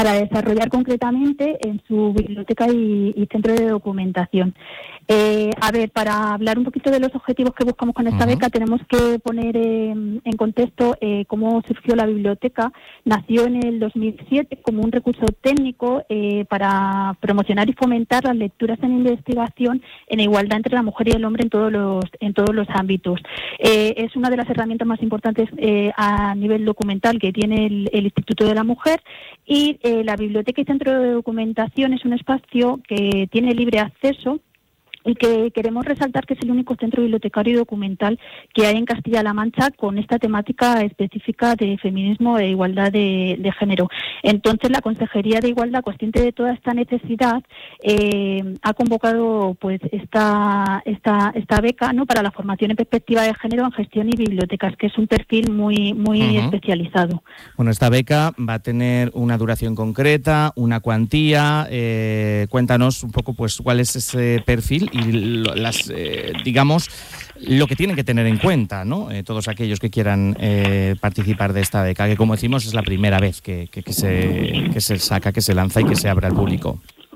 para desarrollar concretamente en su biblioteca y centro de documentación. Para hablar un poquito de los objetivos que buscamos con esta beca, tenemos que poner en contexto cómo surgió la biblioteca. Nació en el 2007 como un recurso técnico para promocionar y fomentar las lecturas en investigación en igualdad entre la mujer y el hombre en todos los ámbitos. Es una de las herramientas más importantes a nivel documental que tiene el Instituto de la Mujer, y la biblioteca y centro de documentación es un espacio que tiene libre acceso y que queremos resaltar que es el único centro bibliotecario y documental que hay en Castilla-La Mancha con esta temática específica de feminismo e igualdad de género. Entonces, la Consejería de Igualdad, consciente de toda esta necesidad, ha convocado pues esta beca, ¿no?, para la formación en perspectiva de género en gestión y bibliotecas, que es un perfil muy especializado. Bueno, esta beca va a tener una duración concreta, una cuantía. Cuéntanos un poco pues cuál es ese perfil y digamos, lo que tienen que tener en cuenta, ¿no? Todos aquellos que quieran participar de esta beca, que como decimos es la primera vez que se saca, que se lanza y que se abre al público.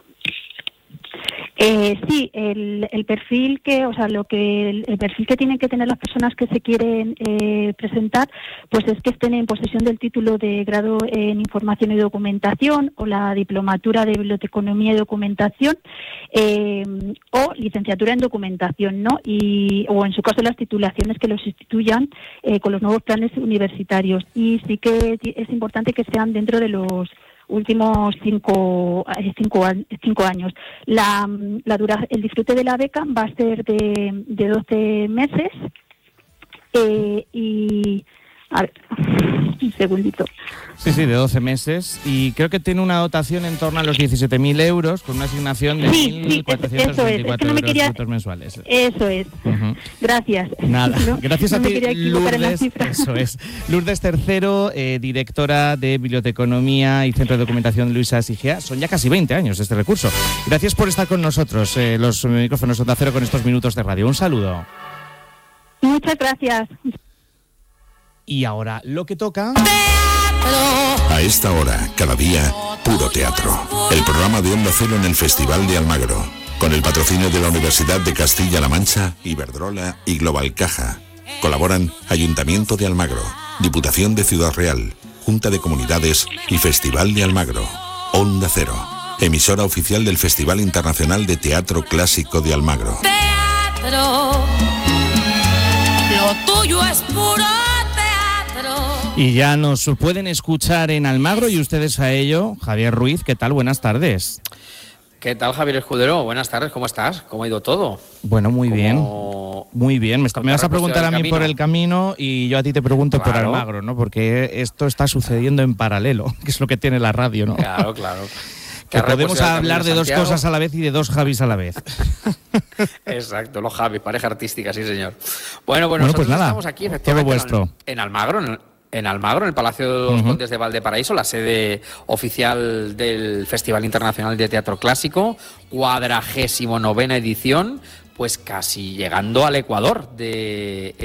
Sí, el perfil el perfil que tienen que tener las personas que se quieren presentar, pues es que estén en posesión del título de grado en Información y Documentación o la diplomatura de Biblioteconomía y Documentación o licenciatura en Documentación, ¿no? O en su caso las titulaciones que los sustituyan con los nuevos planes universitarios. Y sí que es importante que sean dentro de los últimos cinco años. El disfrute de la beca va a ser de 12 meses a ver, un segundito. Sí, de 12 meses, y creo que tiene una dotación en torno a los 17.000 euros, con una asignación de 1.424 euros mensuales. Eso es. Gracias. Nada, ¿no? Gracias a ti, Lourdes. Eso es. Lourdes Tercero, directora de Biblioteconomía y Centro de Documentación Luisa Sigea. Son ya casi 20 años este recurso. Gracias por estar con nosotros, los micrófonos Onda Cero, con estos minutos de radio. Un saludo. Muchas gracias. Y ahora lo que toca... A esta hora, cada día, Puro Teatro. El programa de Onda Cero en el Festival de Almagro. Con el patrocinio de la Universidad de Castilla-La Mancha, Iberdrola y Global Caja. Colaboran Ayuntamiento de Almagro, Diputación de Ciudad Real, Junta de Comunidades y Festival de Almagro. Onda Cero, emisora oficial del Festival Internacional de Teatro Clásico de Almagro. Teatro, lo tuyo es puro. Y ya nos pueden escuchar en Almagro y ustedes a ello. Javier Ruiz, ¿qué tal? Buenas tardes. ¿Qué tal, Javier Escudero? Buenas tardes, ¿cómo estás? ¿Cómo ha ido todo? Bueno, muy bien. Muy bien. Me vas a preguntar a mí por el camino y yo a ti te pregunto por Almagro, ¿no? Porque esto está sucediendo en paralelo, que es lo que tiene la radio, ¿no? Claro. Que podemos hablar de dos cosas a la vez y de dos Javis a la vez. Exacto, los Javis, pareja artística, sí señor. Bueno, pues nosotros nada, estamos aquí efectivamente todo vuestro. En Almagro, en el Palacio de los Condes de Valparaíso, la sede oficial del Festival Internacional de Teatro Clásico, 49ª edición, pues casi llegando al ecuador de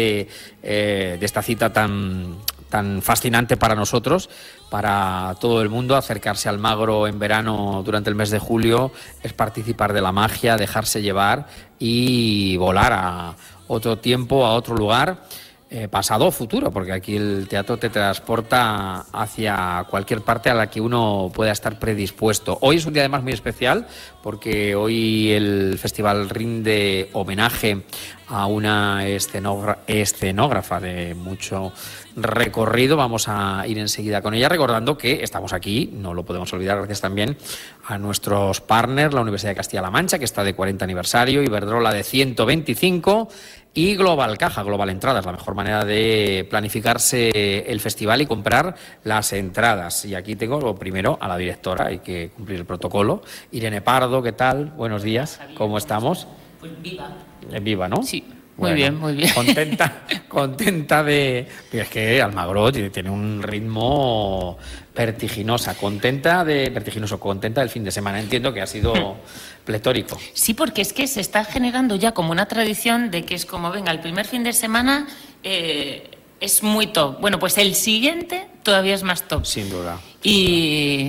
esta cita tan fascinante para nosotros, para todo el mundo. Acercarse a Almagro en verano durante el mes de julio es participar de la magia, dejarse llevar y volar a otro tiempo, a otro lugar, pasado o futuro, porque aquí el teatro te transporta hacia cualquier parte a la que uno pueda estar predispuesto. Hoy es un día además muy especial, porque hoy el festival rinde homenaje a una escenógrafa de mucho recorrido. Vamos a ir enseguida con ella, recordando que estamos aquí, no lo podemos olvidar, gracias también a nuestros partners, la Universidad de Castilla-La Mancha, que está de 40 aniversario, Iberdrola de 125 y Global Caja, Global Entradas, la mejor manera de planificarse el festival y comprar las entradas. Y aquí tengo primero a la directora, hay que cumplir el protocolo. Irene Pardo, ¿qué tal? Buenos días, ¿cómo estamos? Pues viva. Viva, ¿no? Sí. Muy bien. Contenta de... Es que Almagro tiene un ritmo vertiginoso, contenta del fin de semana. Entiendo que ha sido pletórico. Sí, porque es que se está generando ya como una tradición de que es como, venga, el primer fin de semana es muy top. Bueno, pues el siguiente todavía es más top. Sin duda. Y